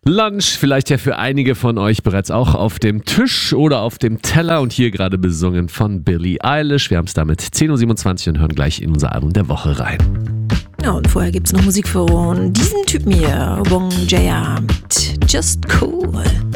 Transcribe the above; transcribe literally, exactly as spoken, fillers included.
Lunch vielleicht ja für einige von euch bereits auch auf dem Tisch oder auf dem Teller und hier gerade besungen von Billie Eilish. Wir haben es damit zehn Uhr siebenundzwanzig und hören gleich in unser Album der Woche rein. Ja, und vorher gibt's noch Musik von diesem Typen hier, Wong Jaya mit Just Cool.